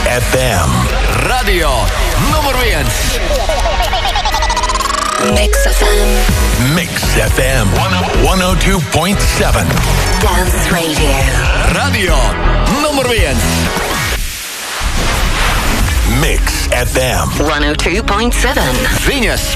FM. Radio nummer 1. Mix FM. Mix FM 102.7. Dance Radio. Radio nummer 1. Mix FM 102.7. Venus.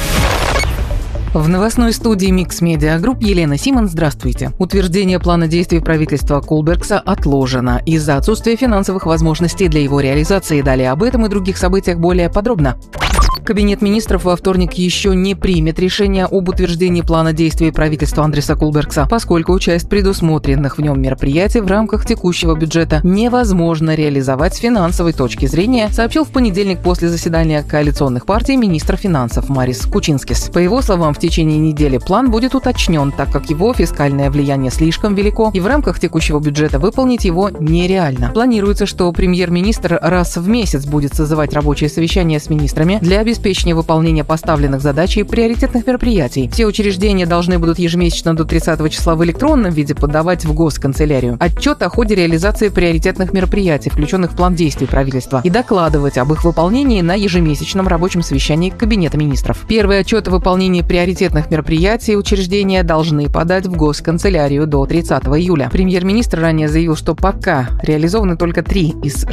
В новостной студии Mix Media Group Елена Симон, здравствуйте. Утверждение плана действий правительства Кулбергса отложено из-за отсутствия финансовых возможностей для его реализации. Далее об этом и других событиях более подробно. Кабинет министров во вторник еще не примет решение об утверждении плана действий правительства Андреса Кулбергса, поскольку часть предусмотренных в нем мероприятий в рамках текущего бюджета невозможно реализовать с финансовой точки зрения, сообщил в понедельник после заседания коалиционных партий министр финансов Марис Кучинскис. По его словам, в течение недели план будет уточнен, так как его фискальное влияние слишком велико, и в рамках текущего бюджета выполнить его нереально. Планируется, что премьер-министр раз в месяц будет созывать рабочие совещания с министрами для обеспечения выполнения поставленных задач и приоритетных мероприятий. Все учреждения должны будут ежемесячно до 30 числа в электронном виде подавать в госканцелярию отчет о ходе реализации приоритетных мероприятий, включенных в план действий правительства, и докладывать об их выполнении на ежемесячном рабочем совещании Кабинета министров. Первый отчет о выполнении приоритетных мероприятий учреждения должны подать в госканцелярию до 30 июля. Премьер-министр ранее заявил, что пока реализованы только 3 из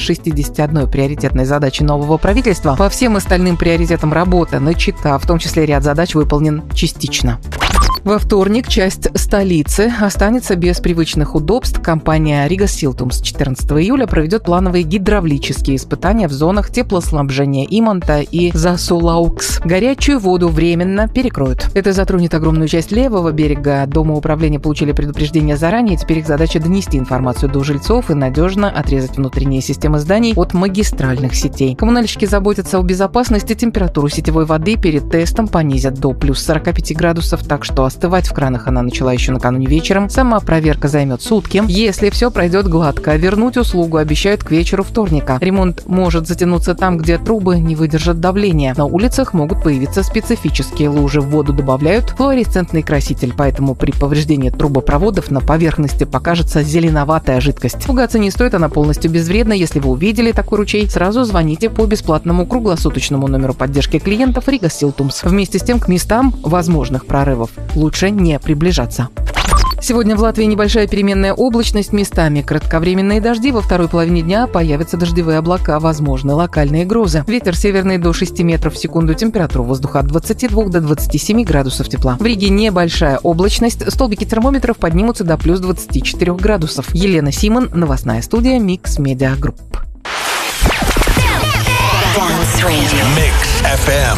61 приоритетной задачи нового правительства, по всем остальным приоритетам работа начата, в том числе ряд задач выполнен частично. Во вторник часть столицы останется без привычных удобств. Компания Рига Силтум с 14 июля проведет плановые гидравлические испытания в зонах теплоснабжения Иманта и Засулаукс. Горячую воду временно перекроют. Это затронет огромную часть левого берега. Дома управления получили предупреждение заранее. Теперь их задача донести информацию до жильцов и надежно отрезать внутренние системы зданий от магистральных сетей. Коммунальщики заботятся о безопасности. Температуру сетевой воды перед тестом понизят до плюс 45 градусов, так что остывать в кранах она начала еще накануне вечером. Сама проверка займет сутки. Если все пройдет гладко, вернуть услугу обещают к вечеру вторника. Ремонт может затянуться там, где трубы не выдержат давления. На улицах могут появиться специфические лужи. В воду добавляют флуоресцентный краситель, поэтому при повреждении трубопроводов на поверхности покажется зеленоватая жидкость. Пугаться не стоит, она полностью безвредна. Если вы увидели такой ручей, сразу звоните по бесплатному круглосуточному номеру поддержки клиентов Рига Силтумс. Вместе с тем к местам возможных прорывов лучше не приближаться. Сегодня в Латвии небольшая переменная облачность, местами кратковременные дожди. Во второй половине дня появятся дождевые облака, возможны локальные грозы. Ветер северный до 6 метров в секунду, температура воздуха от 22 до 27 градусов тепла. В Риге небольшая облачность, столбики термометров поднимутся до плюс 24 градусов. Елена Симон, новостная студия Mix Media Group. Mix FM